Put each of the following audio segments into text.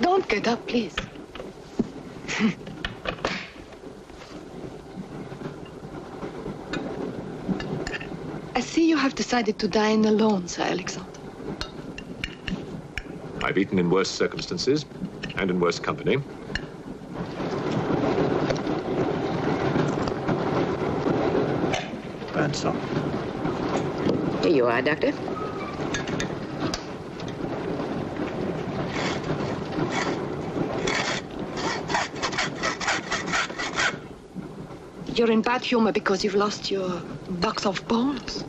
Don't get up, please. I see you have decided to dine alone, Sir Alexander. I've eaten in worse circumstances and in worse company. Ransom. Here you are, Doctor. You're in bad humor because you've lost your box of bones.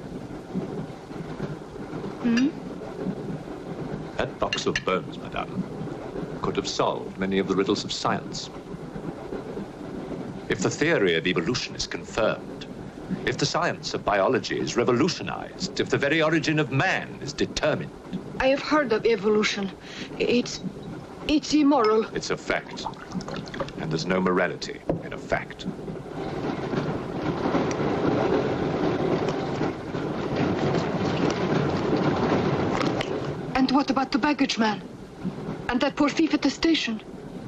Hmm? That box of bones, madame, could have solved many of the riddles of science. If the theory of evolution is confirmed, if the science of biology is revolutionized, if the very origin of man is determined. I have heard of evolution. It's immoral. It's a fact. And there's no morality in a fact. And what about the baggage man? And that poor thief at the station?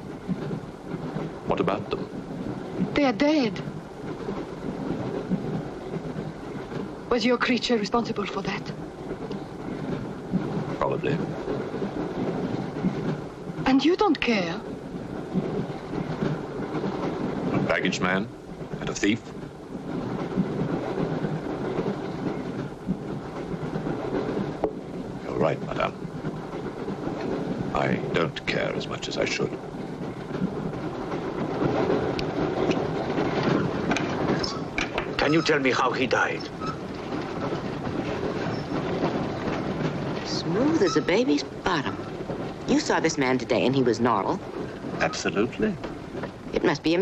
What about them? They are dead. Was your creature responsible for that? Probably. And you don't care? A baggage man and a thief? You're right, madame. I don't care as much as I should. Can you tell me how he died? Smooth as a baby's bottom. You saw this man today and he was normal. Absolutely. It must be a